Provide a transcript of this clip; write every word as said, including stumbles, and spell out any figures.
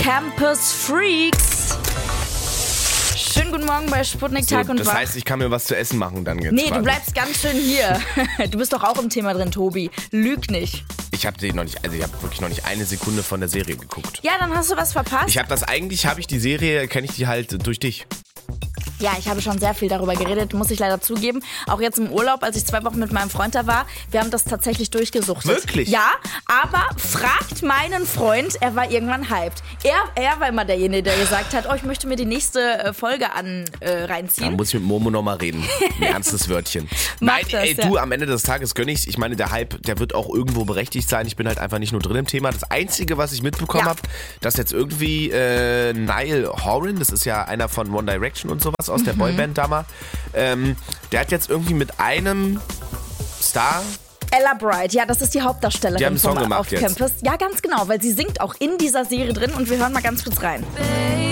Campus Freaks. Schönen guten Morgen bei Sputnik So, Tag und das Wach. heißt, ich kann mir was zu essen machen dann jetzt. Nee, quasi. du bleibst ganz schön hier. Du bist doch auch im Thema drin, Tobi. Lüg nicht. Ich habe die noch nicht, also ich habe wirklich noch nicht eine Sekunde von der Serie geguckt. Ja, dann hast du was verpasst. Ich habe das eigentlich, habe ich die Serie, kenne ich die halt durch dich. Ja, ich habe schon sehr viel darüber geredet, muss ich leider zugeben. Auch jetzt im Urlaub, als ich zwei Wochen mit meinem Freund da war, wir haben das tatsächlich durchgesuchtet. Wirklich? Ja, aber fragt meinen Freund, er war irgendwann hyped. Er, er war immer derjenige, der gesagt hat, oh, ich möchte mir die nächste äh, Folge an äh, Da reinziehen. muss ich mit Momo nochmal reden. Ein ernstes Wörtchen. Mach Nein, das, ey, ja. du, am Ende des Tages gönn ich's. Ich meine, der Hype, der wird auch irgendwo berechtigt sein. Ich bin halt einfach nicht nur drin im Thema. Das Einzige, was ich mitbekommen Ja. habe, dass jetzt irgendwie äh, Niall Horan, das ist ja einer von One Direction und sowas aus der Boyband damals, ähm, der hat jetzt irgendwie mit einem Star... Ella Bright, ja, das ist die Hauptdarstellerin Die haben einen Song vom gemacht auf jetzt. Campus. Ja, ganz genau, weil sie singt auch in dieser Serie drin und wir hören mal ganz kurz rein. Baby,